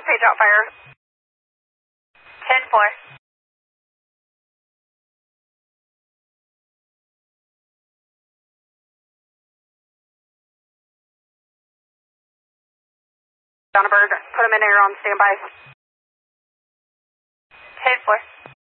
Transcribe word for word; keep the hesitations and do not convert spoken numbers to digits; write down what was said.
page out fire. ten four. Donnaberg, put him in air on standby. ten four.